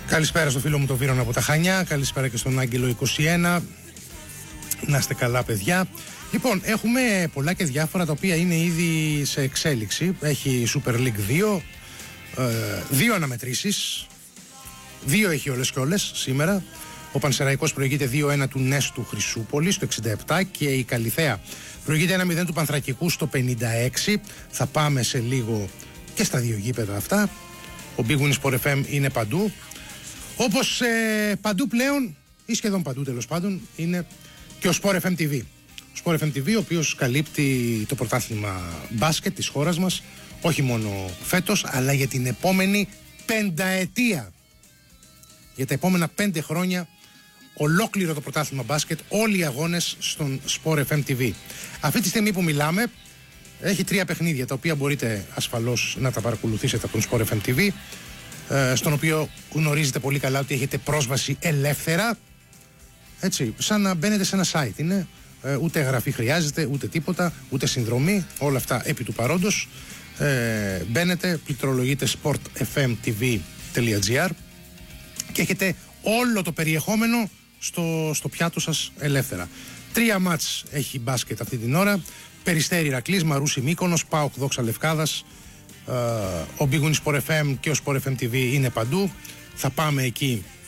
Καλησπέρα στο φίλο μου τον Βίρονα από τα Χανιά. Καλησπέρα και στον Άγγελο 21. Να είστε καλά, παιδιά. Λοιπόν, έχουμε πολλά και διάφορα τα οποία είναι ήδη σε εξέλιξη. Έχει Super League 2, δύο αναμετρήσεις. Δύο έχει όλες και όλες σήμερα. Ο Πανσεραϊκός προηγείται 2-1 του Νες του Χρυσούπολη στο 67 και η Καλιθέα προηγείται 1-0 του Πανθρακικού στο 56. Θα πάμε σε λίγο και στα δύο γήπεδα αυτά. Ο Big Win Sport FM είναι παντού. Όπως παντού πλέον, ή σχεδόν παντού τέλος πάντων, είναι και ο Sport FM TV. Ο Sport FM TV, ο οποίος καλύπτει το πρωτάθλημα μπάσκετ της χώρας μας, όχι μόνο φέτος, αλλά για την επόμενη πενταετία. Για τα επόμενα 5 χρόνια, ολόκληρο το πρωτάθλημα μπάσκετ, όλοι οι αγώνες στον Sport FM TV. Αυτή τη στιγμή που μιλάμε, έχει 3 παιχνίδια, τα οποία μπορείτε ασφαλώς να τα παρακολουθήσετε από τον Sport FM TV, στον οποίο γνωρίζετε πολύ καλά ότι έχετε πρόσβαση ελεύθερα, έτσι, σαν να μπαίνετε σε ένα site είναι, ούτε εγγραφή χρειάζεται, ούτε τίποτα, ούτε συνδρομή, όλα αυτά επί του παρόντος. Μπαίνετε, πληκτρολογείτε sportfmtv.gr και έχετε όλο το περιεχόμενο στο πιάτο σας ελεύθερα. 3 μάτς έχει μπάσκετ αυτή την ώρα: Περιστέρι Ηρακλής, Μαρούσι Μύκονος, ΠΑΟΚ Δόξα Λευκάδας. Ο Big Win Sport FM και ο Sport FM TV είναι παντού. Θα πάμε εκεί